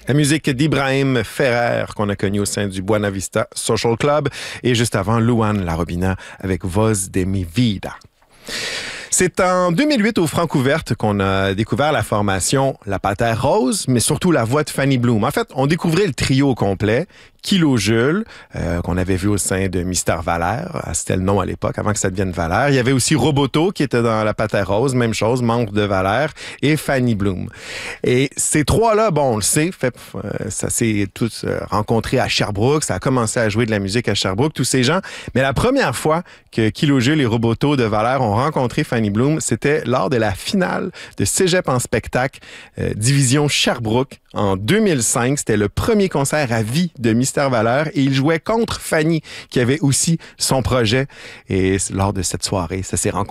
La musique d'Ibrahim Ferrer qu'on a connu au sein du Buena Vista Social Club et juste avant Luan Larobina avec Voz de mi vida. C'est en 2008 au Francouverte qu'on a découvert la formation La Patère Rose, mais surtout la voix de Fanny Bloom. En fait, on découvrait le trio au complet. Kilojules, qu'on avait vu au sein de Mystère Valère, c'était le nom à l'époque, avant que ça devienne Valère. Il y avait aussi Roboto, qui était dans La Patère Rose, même chose, membre de Valère, et Fanny Bloom. Et ces trois-là, bon, on le sait, ça s'est tous rencontrés à Sherbrooke, ça a commencé à jouer de la musique à Sherbrooke, tous ces gens. Mais la première fois que Kilojules et Roboto de Valère ont rencontré Fanny Bloom, c'était lors de la finale de Cégep en spectacle, division Sherbrooke, en 2005. C'était le premier concert à vie de Mystère Valère et il jouait contre Fanny, qui avait aussi son projet. Et lors de cette soirée, ça s'est rencontré.